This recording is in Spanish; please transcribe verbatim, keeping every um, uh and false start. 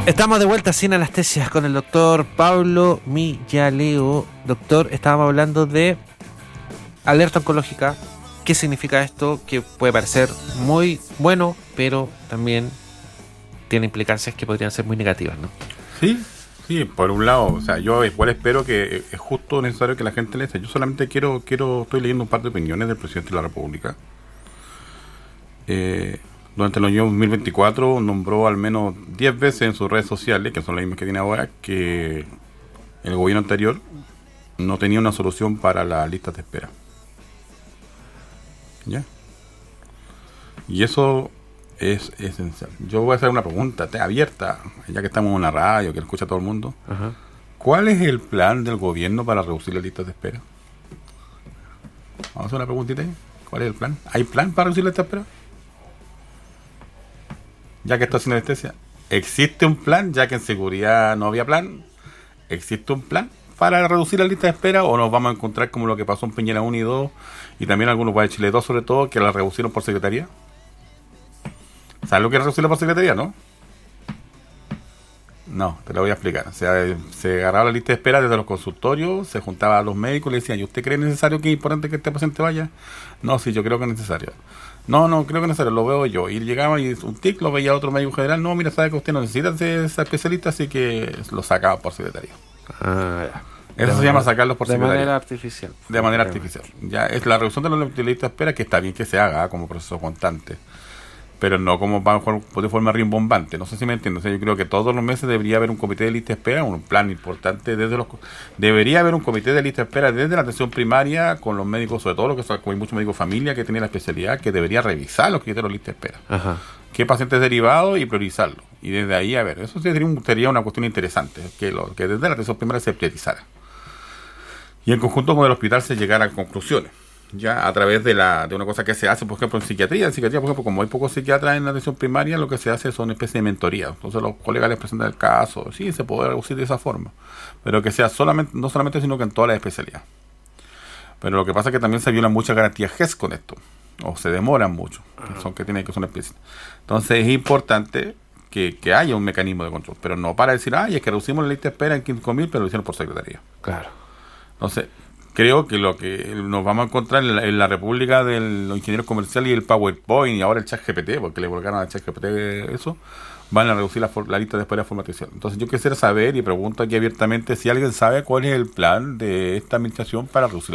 Estamos de vuelta sin anestesia con el doctor Pablo Millaleo. Doctor, estábamos hablando de alerta oncológica. ¿Qué significa esto? Que puede parecer muy bueno, pero también tiene implicancias que podrían ser muy negativas, ¿no? Sí, sí, por un lado, o sea, yo igual espero que es justo necesario que la gente lea. Yo solamente quiero, quiero, estoy leyendo un par de opiniones del presidente de la República. Eh... Durante el año dos mil veinticuatro nombró al menos diez veces en sus redes sociales, que son las mismas que tiene ahora, que el gobierno anterior no tenía una solución para las listas de espera. ¿Ya? Y eso es esencial. Yo voy a hacer una pregunta abierta, ya que estamos en una radio, que lo escucha todo el mundo. Ajá. ¿Cuál es el plan del gobierno para reducir las listas de espera? Vamos a hacer una preguntita ahí. ¿Cuál es el plan? ¿Hay plan para reducir las listas de espera? Ya que esto es sin anestesia, ¿existe un plan? Ya que en seguridad no había plan, ¿existe un plan para reducir la lista de espera o nos vamos a encontrar como lo que pasó en Piñera uno y dos y también algunos lugares de Chile dos sobre todo, que la reducieron por secretaría? ¿Sabes lo que es reducirla por secretaría, no? No, te lo voy a explicar. O sea, se agarraba la lista de espera desde los consultorios, se juntaba a los médicos y le decían, ¿y usted cree necesario que es importante que este paciente vaya? No, sí, yo creo que es necesario. No, no, creo que no es necesario, lo veo yo. Y llegaba y un tic, lo veía otro médico general. No, mira, sabe que usted no necesita ser especialista, así que lo sacaba por secretaría. Ah, ya. Eso de se manera, llama sacarlos por de secretaría. manera artificial. De manera artificial. Ya es la reducción de la lista de espera, que está bien que se haga como proceso constante, pero no como de forma rimbombante. No sé si me entiendes. O sea, yo creo que todos los meses debería haber un comité de lista de espera, un plan importante desde los... Debería haber un comité de lista de espera desde la atención primaria con los médicos, sobre todo los que son, como hay muchos médicos familia que tienen la especialidad, que debería revisar los criterios de lista de espera. Ajá. Qué pacientes derivados y priorizarlo. Y desde ahí, a ver, eso sería, un, sería una cuestión interesante, que, lo, que desde la atención primaria se priorizara. Y en conjunto con el hospital se llegara a conclusiones. Ya a través de la de una cosa que se hace, por ejemplo, en psiquiatría. En psiquiatría, por ejemplo, como hay pocos psiquiatras en la atención primaria, lo que se hace son una especie de mentoría. Entonces los colegas les presentan el caso. Sí, se puede reducir de esa forma. Pero que sea solamente, no solamente, sino que en todas las especialidades. Pero lo que pasa es que también se violan muchas garantías G E S con esto. O se demoran mucho. Que son que tienen que son especies. Entonces es importante que, que haya un mecanismo de control. Pero no para decir, ay, es que reducimos la lista de espera en cinco mil, pero lo hicieron por secretaría. Claro. Entonces... Creo que lo que nos vamos a encontrar en la, en la república de los ingenieros comerciales y el PowerPoint y ahora el ChatGPT, porque le colocaron al ChatGPT eso, van a reducir la, la lista de espera de forma artificial. Entonces yo quisiera saber y pregunto aquí abiertamente si alguien sabe cuál es el plan de esta administración para reducir